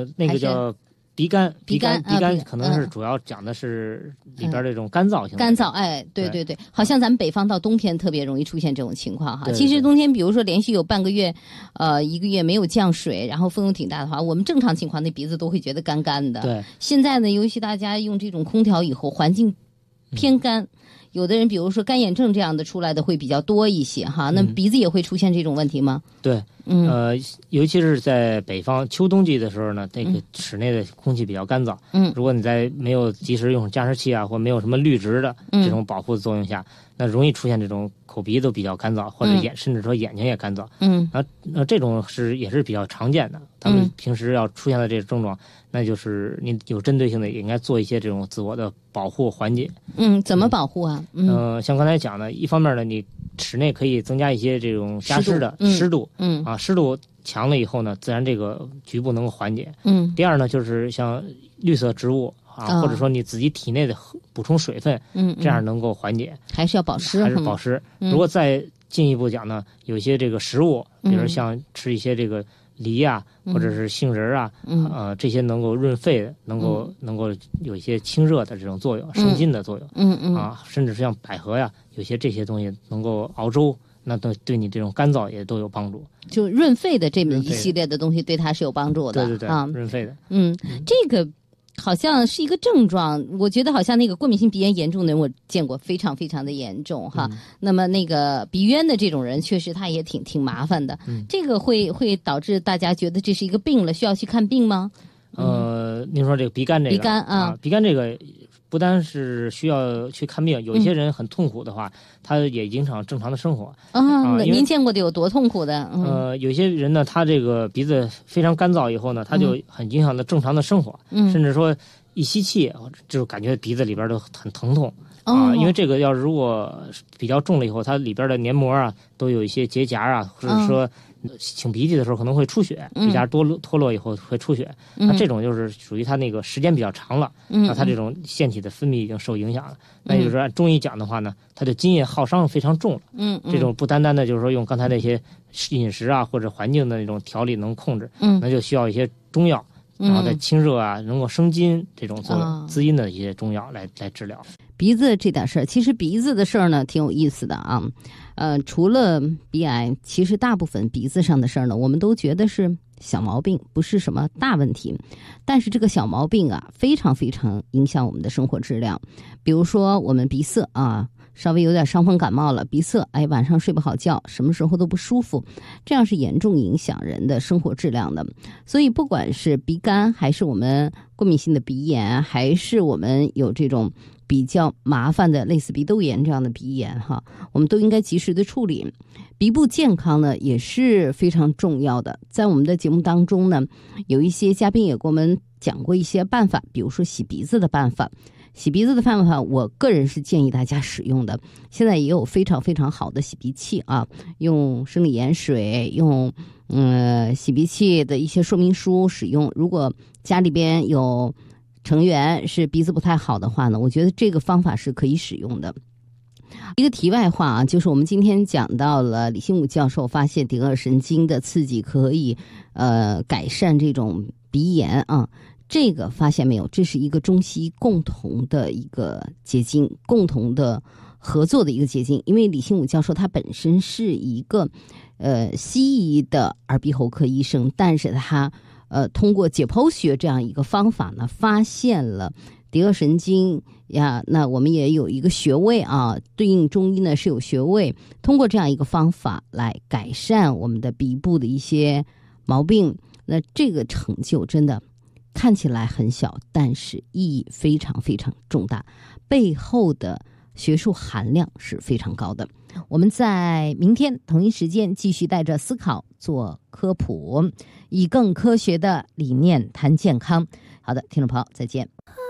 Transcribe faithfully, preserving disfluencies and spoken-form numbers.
呃，那个叫鼻干， 鼻干， 鼻干可能是主要讲的是里边这种干燥性、嗯。 干燥，哎，对对对，好像咱们北方到冬天特别容易出现这种情况哈。 对对对， 其实冬天，比如说连续有半个月，呃，一个月没有降水，然后风又挺大的话，我们正常情况那鼻子都会觉得干干的。 对。 现在呢，尤其大家用这种空调以后，环境偏干。嗯，有的人比如说干眼症这样的出来的会比较多一些哈，那鼻子也会出现这种问题吗？ 嗯、对， 嗯， 呃，尤其是在北方秋冬季的时候呢，那个室内的空气比较干燥，嗯，如果你在没有及时用加湿器啊，或没有什么滤直的这种保护的作用下，嗯，那容易出现这种口鼻都比较干燥，或者眼、嗯、甚至说眼睛也干燥，嗯，啊，那这种是也是比较常见的，他们平时要出现的这种症状。那就是你有针对性的，也应该做一些这种自我的保护缓解。 嗯，怎么保护啊？嗯， 呃、像刚才讲的，一方面呢，你室内可以增加一些这种加湿的湿度，嗯，嗯啊，湿度强了以后呢，自然这个局部能够缓解。嗯，第二呢，就是像绿色植物啊，哦、或者说你自己体内的补充水分，嗯，这样能够缓解。 还是要保湿， 还是保湿。嗯、如果再进一步讲呢，有一些这个食物，比如像吃一些这个。梨啊，或者是杏仁啊，嗯、呃，这些能够润肺的，能够、嗯、能够有一些清热的这种作用，生津的作用，嗯嗯啊，甚至是像百合呀，有些这些东西能够熬粥，那都对你这种干燥也都有帮助。 就润肺的这么一系列的东西，对它是有帮助的。 对对对，啊，润肺的。 嗯，这个。好像是一个症状，我觉得好像那个过敏性鼻炎严重的人我见过非常非常的严重哈、嗯。那么那个鼻渊的这种人确实他也挺挺麻烦的、嗯、这个会会导致大家觉得这是一个病了，需要去看病吗？ 呃，您说这个鼻干这个鼻干 啊, 啊，鼻干这个不单是需要去看病，有一些人很痛苦的话，嗯、他也影响正常的生活啊。啊您见过的有多痛苦的？嗯、 呃，有些人呢，他这个鼻子非常干燥以后呢，他就很影响到正常的生活，嗯、甚至说一吸气就感觉鼻子里边都很疼痛。啊、呃，因为这个要如果比较重了以后，它里边的黏膜啊都有一些结痂啊，或者说擤鼻涕的时候可能会出血，鼻痂多脱落以后会出血。嗯、那这种就是属于它那个时间比较长了，嗯、那它这种腺体的分泌已经受影响了。嗯、那就是说按中医讲的话呢，它的津液耗伤非常重了。嗯，这种不单单的就是说用刚才那些饮食啊或者环境的那种调理能控制，嗯，那就需要一些中药。然后在清热啊，能够生津这种作用、滋阴的一些中药来来治疗鼻子这点事儿。其实鼻子的事儿呢，挺有意思的啊。呃，除了鼻癌，其实大部分鼻子上的事儿呢，我们都觉得是小毛病，不是什么大问题。但是这个小毛病啊，非常非常影响我们的生活质量。比如说我们鼻塞啊。稍微有点伤风感冒了，鼻塞，哎，晚上睡不好觉，什么时候都不舒服，这样是严重影响人的生活质量的。所以不管是鼻干，还是我们过敏性的鼻炎，还是我们有这种比较麻烦的类似鼻窦炎这样的鼻炎哈，我们都应该及时的处理。鼻部健康呢也是非常重要的。在我们的节目当中呢，有一些嘉宾也给我们讲过一些办法，比如说洗鼻子的办法。洗鼻子的办法，我个人是建议大家使用的。现在也有非常非常好的洗鼻器啊，用生理盐水，用嗯洗鼻器的一些说明书使用。如果家里边有成员是鼻子不太好的话呢，我觉得这个方法是可以使用的。一个题外话啊，就是我们今天讲到了李新武教授发现顶耳神经的刺激可以呃改善这种鼻炎啊。这个发现没有，这是一个中西共同的一个结晶，共同的合作的一个结晶。因为李新武教授他本身是一个呃西医的耳鼻喉科医生，但是他呃通过解剖学这样一个方法呢，发现了顶耳神经呀，那我们也有一个穴位啊，对应中医呢是有穴位，通过这样一个方法来改善我们的鼻部的一些毛病。那这个成就真的看起来很小，但是意义非常非常重大，背后的学术含量是非常高的。我们在明天同一时间继续带着思考做科普，以更科学的理念谈健康。好的，听众朋友，再见。